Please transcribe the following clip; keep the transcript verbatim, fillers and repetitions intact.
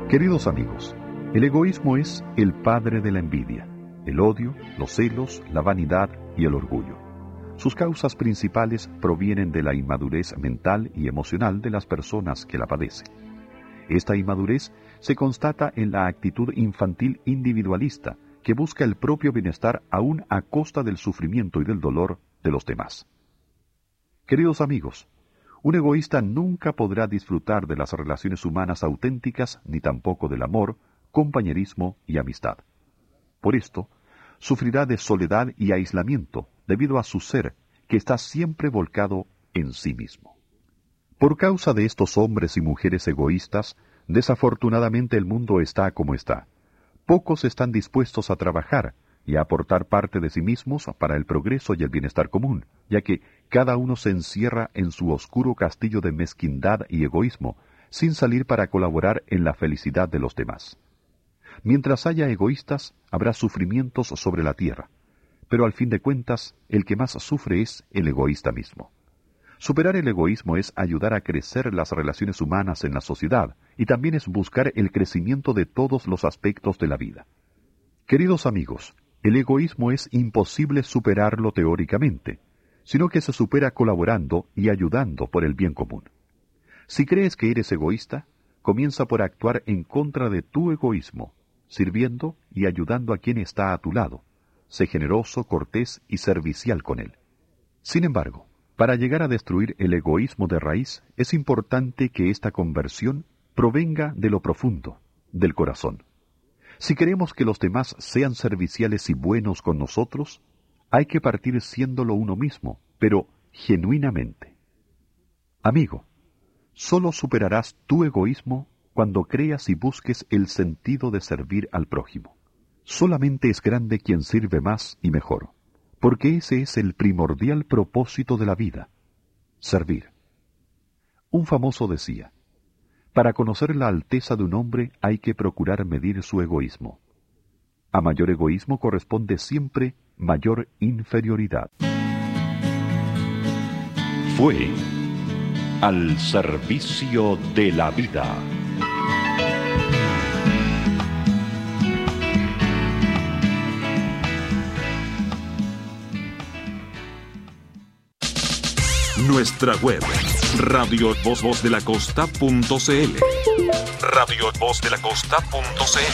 Queridos amigos, el egoísmo es el padre de la envidia, el odio, los celos, la vanidad y el orgullo. Sus causas principales provienen de la inmadurez mental y emocional de las personas que la padecen. Esta inmadurez se constata en la actitud infantil individualista que busca el propio bienestar aún a costa del sufrimiento y del dolor de los demás. Queridos amigos, un egoísta nunca podrá disfrutar de las relaciones humanas auténticas ni tampoco del amor, compañerismo y amistad. Por esto, sufrirá de soledad y aislamiento debido a su ser, que está siempre volcado en sí mismo. Por causa de estos hombres y mujeres egoístas, desafortunadamente el mundo está como está. Pocos están dispuestos a trabajar y a aportar parte de sí mismos para el progreso y el bienestar común, ya que cada uno se encierra en su oscuro castillo de mezquindad y egoísmo, sin salir para colaborar en la felicidad de los demás. Mientras haya egoístas, habrá sufrimientos sobre la tierra, pero al fin de cuentas, el que más sufre es el egoísta mismo. Superar el egoísmo es ayudar a crecer las relaciones humanas en la sociedad y también es buscar el crecimiento de todos los aspectos de la vida. Queridos amigos, el egoísmo es imposible superarlo teóricamente, sino que se supera colaborando y ayudando por el bien común. Si crees que eres egoísta, comienza por actuar en contra de tu egoísmo, sirviendo y ayudando a quien está a tu lado. Sé generoso, cortés y servicial con él. Sin embargo, para llegar a destruir el egoísmo de raíz, es importante que esta conversión provenga de lo profundo, del corazón. Si queremos que los demás sean serviciales y buenos con nosotros, hay que partir siéndolo uno mismo, pero genuinamente. Amigo, solo superarás tu egoísmo cuando creas y busques el sentido de servir al prójimo. Solamente es grande quien sirve más y mejor, porque ese es el primordial propósito de la vida, servir. Un famoso decía, para conocer la alteza de un hombre hay que procurar medir su egoísmo. A mayor egoísmo corresponde siempre mayor inferioridad. Fue al servicio de la vida. Nuestra web, radio voz de la costa punto c l. radio voz de la costa punto c l